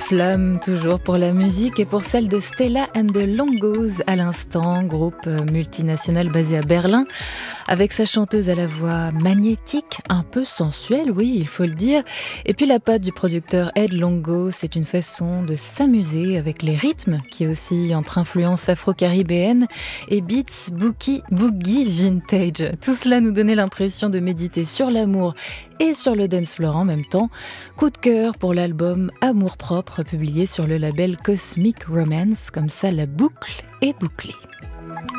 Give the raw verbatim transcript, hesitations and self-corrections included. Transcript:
flamme toujours pour la musique et pour celle de Stella and the Longos à l'instant, groupe multinational basé à Berlin, avec sa chanteuse à la voix magnétique, un peu sensuelle, oui, il faut le dire, et puis la patte du producteur Ed Longo, c'est une façon de s'amuser avec les rythmes qui oscillent entre influences afro-caribéennes et beats boogie, boogie vintage. Tout cela nous donnait l'impression de méditer sur l'amour et sur le dance floor en même temps. Coup de cœur pour l'album Amour propre publié sur le label Cosmic Romance, comme ça la boucle est bouclée.